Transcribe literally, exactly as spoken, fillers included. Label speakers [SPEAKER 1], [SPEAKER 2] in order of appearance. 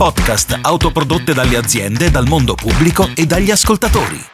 [SPEAKER 1] Podcast autoprodotte dalle aziende, dal mondo pubblico e dagli ascoltatori.